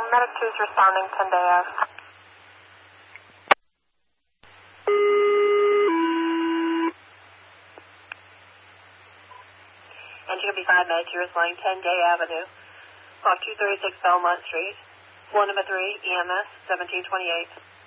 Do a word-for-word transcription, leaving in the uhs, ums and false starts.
Medic two is responding, ten day Ave. N G B five, Medic two responding, ten Day Avenue. Clock two thirty-six Belmont Street. Floor number three, E M S, seventeen twenty-eight.